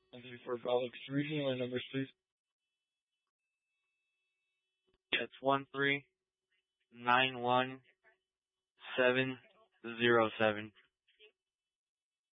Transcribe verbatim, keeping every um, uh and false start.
And then for Alex regional numbers, please. It's one three nine one seven zero seven.